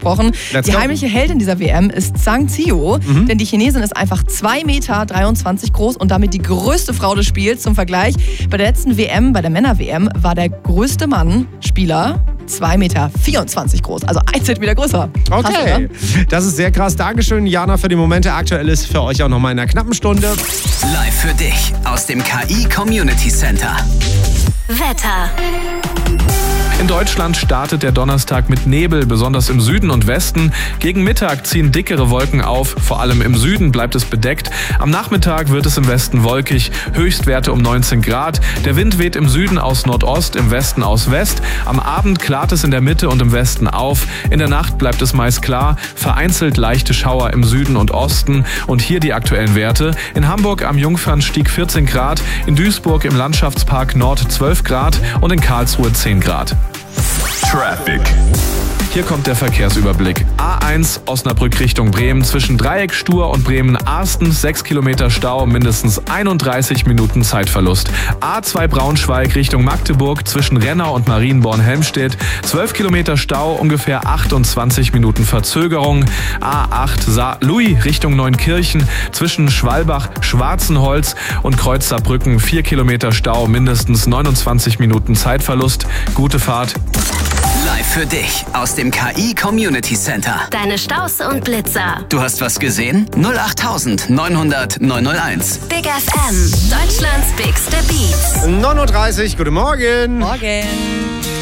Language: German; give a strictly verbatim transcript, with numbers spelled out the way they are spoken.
angesprochen. Let's die go. heimliche Heldin dieser W M ist Zhang Zhio, mhm. denn die Chinesin ist einfach zwei Meter dreiundzwanzig groß und damit die größte Frau des Spiels. Zum Vergleich, bei der letzten W M, bei der Männer-W M, war der größte Mann, Spieler, zwei Meter vierundzwanzig groß, also ein Zentimeter größer. Okay, Krass, oder? Das ist sehr krass. Dankeschön, Jana, für die Momente. Aktuell ist für euch auch nochmal in einer knappen Stunde. Live für dich aus dem K I Community Center. Wetter. In Deutschland startet der Donnerstag mit Nebel, besonders im Süden und Westen. Gegen Mittag ziehen dickere Wolken auf, vor allem im Süden bleibt es bedeckt. Am Nachmittag wird es im Westen wolkig, Höchstwerte um neunzehn Grad. Der Wind weht im Süden aus Nordost, im Westen aus West. Am Abend klart es in der Mitte und im Westen auf. In der Nacht bleibt es meist klar, vereinzelt leichte Schauer im Süden und Osten. Und hier die aktuellen Werte. In Hamburg am Jungfernstieg vierzehn Grad, in Duisburg im Landschaftspark Nord zwölf Grad und in Karlsruhe zehn Grad. Traffic. Hier kommt der Verkehrsüberblick. A eins Osnabrück Richtung Bremen zwischen Dreieck Stur und Bremen-Arstens sechs Kilometer Stau, mindestens einunddreißig Minuten Zeitverlust. A zwei Braunschweig Richtung Magdeburg zwischen Rennau und Marienborn-Helmstedt zwölf Kilometer Stau, ungefähr achtundzwanzig Minuten Verzögerung. A acht Saar-Louis Richtung Neunkirchen zwischen Schwalbach, Schwarzenholz und Kreuz Saarbrücken vier Kilometer Stau, mindestens neunundzwanzig Minuten Zeitverlust. Gute Fahrt. Live für dich aus dem K I Community Center. Deine Staus und Blitzer. Du hast was gesehen? null acht neun hundert neun null eins. Big F M. Deutschlands bigste Beats. neun Uhr dreißig, guten Morgen. Morgen.